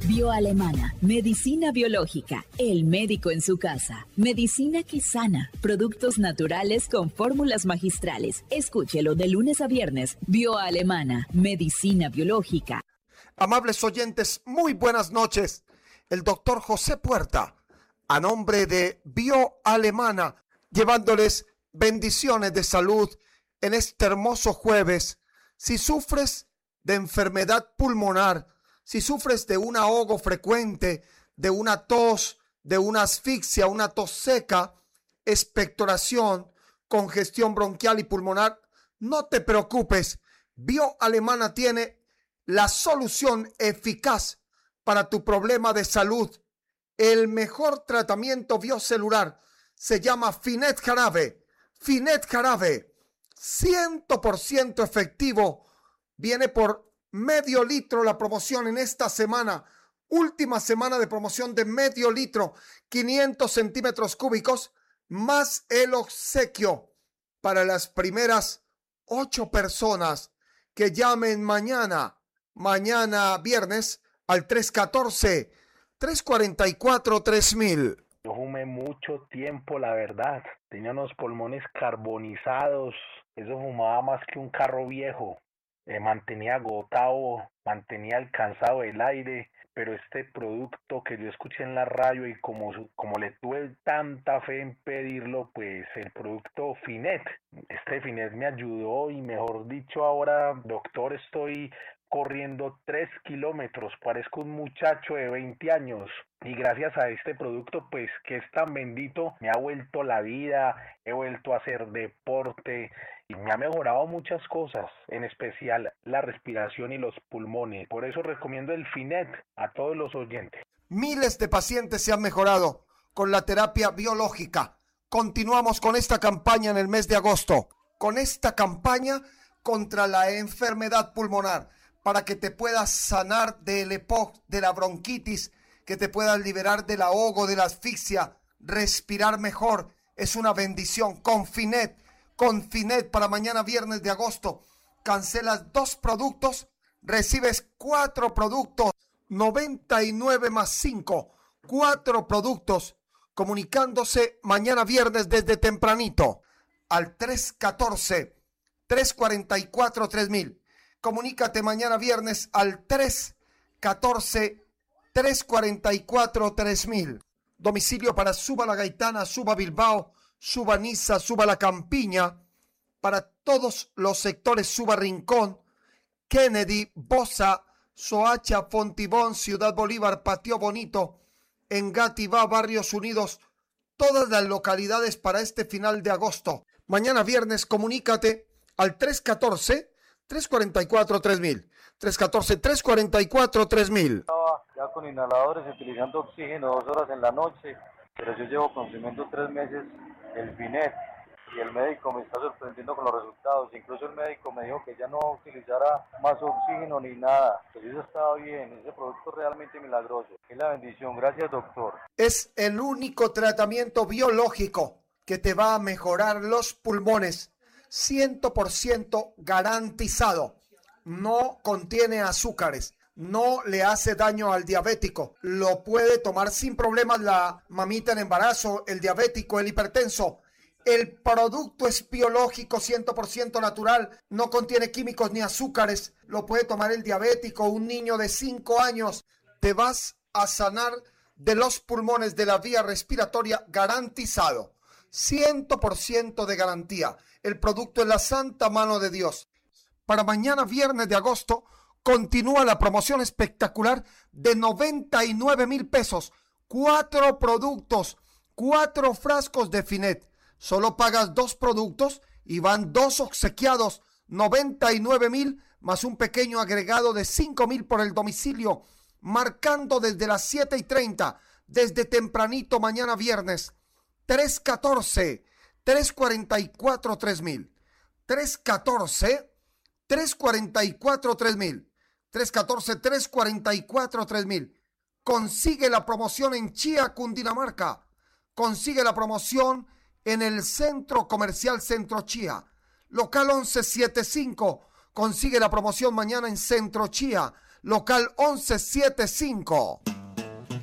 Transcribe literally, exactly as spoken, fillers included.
Bioalemana, medicina biológica, el médico en su casa, medicina que sana, productos naturales con fórmulas magistrales. Escúchelo de lunes a viernes. Bioalemana, medicina biológica. Amables oyentes, muy buenas noches. El doctor José Puerta, a nombre de Bioalemana, llevándoles bendiciones de salud en este hermoso jueves. Si sufres de enfermedad pulmonar, si sufres de un ahogo frecuente, de una tos, de una asfixia, una tos seca, expectoración, congestión bronquial y pulmonar, no te preocupes. Bioalemana tiene la solución eficaz para tu problema de salud. El mejor tratamiento biocelular se llama Finet Jarabe. Finet Jarabe, cien por ciento efectivo. Viene por medio litro la promoción en esta semana. Última semana de promoción de medio litro, quinientos centímetros cúbicos, más el obsequio para las primeras ocho personas que llamen mañana, mañana viernes, al tres uno cuatro, tres cuatro cuatro, tres mil. Yo fumé mucho tiempo, la verdad. Tenía unos pulmones carbonizados. Eso fumaba más que un carro viejo. Eh, mantenía agotado, mantenía alcanzado el aire. Pero este producto que yo escuché en la radio y como, como le tuve tanta fe en pedirlo, pues el producto Finet. Este Finet me ayudó y mejor dicho ahora, doctor, estoy corriendo tres kilómetros, parezco un muchacho de veinte años y gracias a este producto pues que es tan bendito me ha vuelto la vida, he vuelto a hacer deporte y me ha mejorado muchas cosas, en especial la respiración y los pulmones. Por eso recomiendo el Finet a todos los oyentes. Miles de pacientes se han mejorado con la terapia biológica. Continuamos con esta campaña en el mes de agosto, con esta campaña contra la enfermedad pulmonar, para que te puedas sanar del E P O C, de la bronquitis, que te puedas liberar del ahogo, de la asfixia, respirar mejor. Es una bendición. Con Finet, con Finet para mañana viernes de agosto, cancelas dos productos, recibes cuatro productos, noventa y nueve más cinco, cuatro productos, comunicándose mañana viernes desde tempranito al tres uno cuatro, tres cuatro cuatro, tres mil. Comunícate mañana viernes al tres uno cuatro, tres cuatro cuatro, tres mil. Domicilio para Suba la Gaitana, Suba Bilbao, Suba Niza, Suba la Campiña. Para todos los sectores Suba Rincón, Kennedy, Bosa, Soacha, Fontibón, Ciudad Bolívar, Patio Bonito, Engativá, Barrios Unidos. Todas las localidades para este final de agosto. Mañana viernes comunícate al tres uno cuatro, tres cuatro cuatro, tres mil. tres uno cuatro, tres cuatro cuatro, tres mil. Estaba ya con inhaladores utilizando oxígeno dos horas en la noche, pero yo llevo consumiendo tres meses el Finet y el médico me está sorprendiendo con los resultados. Incluso el médico me dijo que ya no utilizara más oxígeno ni nada, pero eso estaba bien. Ese producto es realmente milagroso. Es la bendición. Gracias, doctor. Es el único tratamiento biológico que te va a mejorar los pulmones. cien por ciento garantizado. No contiene azúcares, no le hace daño al diabético. Lo puede tomar sin problemas la mamita en embarazo, el diabético, el hipertenso. El producto es biológico, cien por ciento natural, no contiene químicos ni azúcares. Lo puede tomar el diabético, un niño de cinco años. Te vas a sanar de los pulmones, de la vía respiratoria, garantizado. cien por ciento de garantía. El producto es la santa mano de Dios. Para mañana viernes de agosto continúa la promoción espectacular de noventa y nueve mil pesos. Cuatro productos, cuatro frascos de Finet. Solo pagas dos productos y van dos obsequiados. noventa y nueve mil más un pequeño agregado de cinco mil por el domicilio. Marcando desde las siete y treinta, desde tempranito mañana viernes. tres uno cuatro, tres cuatro cuatro, tres mil. tres uno cuatro, tres cuatro cuatro, tres mil. tres uno cuatro, tres cuatro cuatro, tres mil. Consigue la promoción en Chía, Cundinamarca. Consigue la promoción en el Centro Comercial Centro Chía. Local once setenta y cinco. Consigue la promoción mañana en Centro Chía. local once setenta y cinco.